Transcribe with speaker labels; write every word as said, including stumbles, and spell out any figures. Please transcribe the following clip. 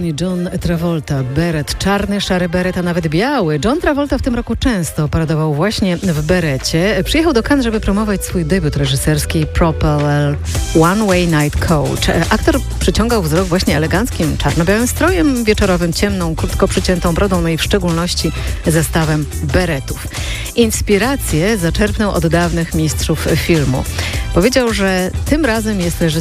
Speaker 1: John Travolta, beret, czarny, szary beret, a nawet biały. John Travolta w tym roku często paradował właśnie w berecie. Przyjechał do Cannes, żeby promować swój debiut reżyserski Propeller One Way Night Coach. Aktor przyciągał wzrok właśnie eleganckim, czarno-białym strojem wieczorowym, ciemną, krótko przyciętą brodą, no i w szczególności zestawem beretów. Inspirację zaczerpnął od dawnych mistrzów filmu. Powiedział, że tym razem jest reżyserem